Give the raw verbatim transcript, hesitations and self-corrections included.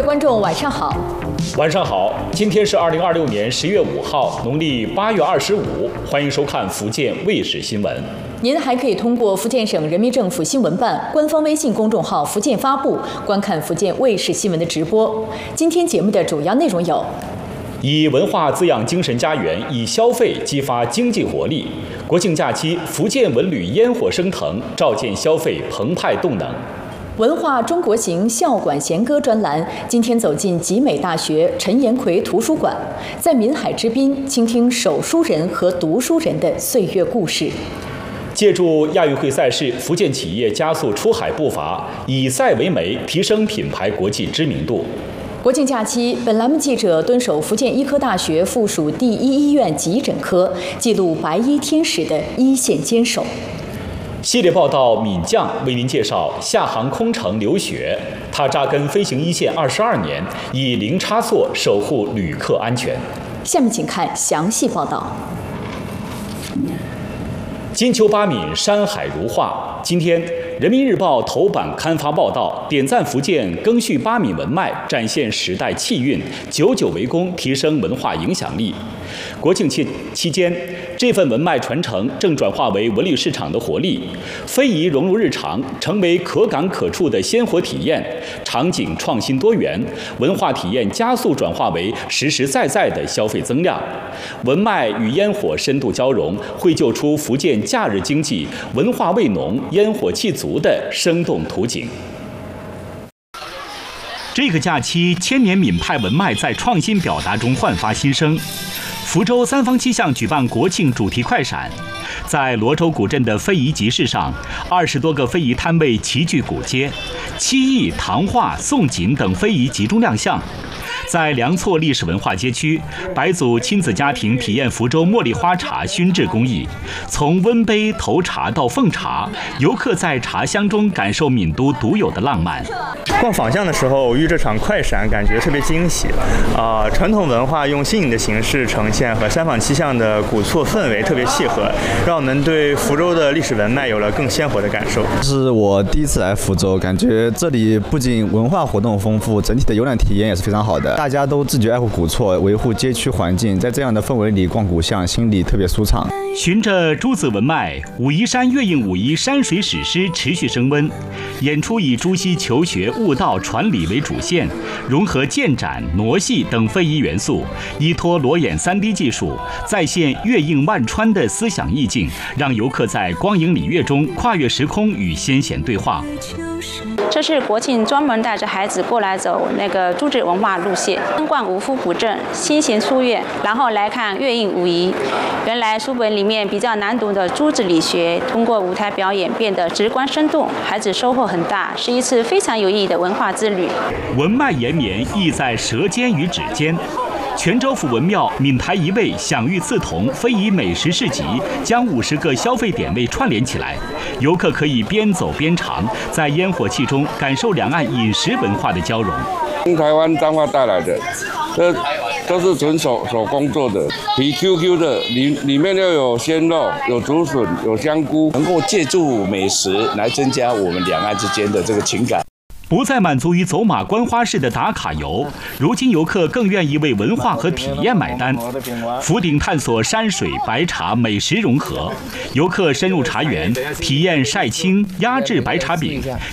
观众晚上好。 晚上好，今天是二零二六年十月五号，农历八月二十五，欢迎收看福建卫视新闻。 您还可以通过福建省人民政府新闻办官方微信公众号“福建发布”观看福建卫视新闻的直播。今天节目的主要内容有： 以文化滋养精神家园，以消费激发经济活力。国庆假期，福建文旅烟火升腾，照见消费澎湃动能。 文化中国行校馆弦歌专栏今天走进集美大学陈延奎图书馆，在闽海之滨倾听手书人和读书人的岁月故事。 借助亚运会赛事，福建企业加速出海步伐，以赛为媒，提升品牌国际知名度。 国庆假期，本栏目记者蹲守福建医科大学附属第一医院急诊科，记录白衣天使的一线坚守。 系列报道《闽将》为您介绍厦航空乘刘雪，他扎根飞行一线二十二年，以零差错守护旅客安全。 下面请看详细报道。 金秋八闽，山海如画。今天，《人民日报》头版刊发报道，点赞福建赓续八闽文脉，展现时代气韵，久久为功，提升文化影响力。国庆期期间，这份文脉传承正转化为文旅市场的活力，非遗融入日常，成为可感可触的鲜活体验，场景创新多元，文化体验加速转化为实实在在的消费增量。文脉与烟火深度交融，绘就出福建假日经济文化味浓、烟火气足的生动图景。这个假期，千年闽派文脉在创新表达中焕发新生。福州三坊七巷举办国庆主题快闪，在罗州古镇的非遗集市上，二十多个非遗摊位齐聚古街，漆艺、唐画、宋锦等非遗集中亮相。在梁厝历史文化街区，白族亲子家庭体验福州茉莉花茶熏制工艺，从温杯投茶到奉茶，游客在茶香中感受闽都独有的浪漫。 逛坊巷的时候，遇这场快闪，感觉特别惊喜。啊、呃，传统文化用新颖的形式呈现，和三坊七巷的古厝氛围特别契合，让我们对福州的历史文脉有了更鲜活的感受。 这是我第一次来福州，感觉这里不仅文化活动丰富，整体的游览体验也是非常好的。大家都自觉爱护古厝，维护街区环境，在这样的氛围里逛古巷，心里特别舒畅。 循着诸子文脉，武夷山月映武夷山水史诗持续升温。演出以朱熹求学、悟道、传礼为主线，融合剑斩、傩戏等非遗元素，依托裸眼 三 D 技术，再现月映万川的思想意境，让游客在光影礼乐中跨越时空，与先贤对话。 这是国庆专门带着孩子过来走那个朱子文化路线，参观五福古镇、新贤书院，然后来看月映武夷。原来书本里面比较难读的朱子理学，通过舞台表演变得直观生动，孩子收获很大，是一次非常有意义的文化之旅。 文脉延绵，意在舌尖与指尖。泉州府文庙闽台一味享誉刺桐非遗美食市集，将五十个消费点位串联起来，游客可以边走边尝，在烟火气中感受两岸饮食文化的交融。 从台湾彰化带来的，这都是纯手手工做的，皮 Q Q 的，里里面又有鲜肉，有竹笋，有香菇， 能够借助美食来增加我们两岸之间的这个情感。 不再满足于走马观花式的打卡游，如今游客更愿意为文化和体验买单。福鼎探索山水、白茶、美食融合，游客深入茶园，体验晒青、压制白茶饼，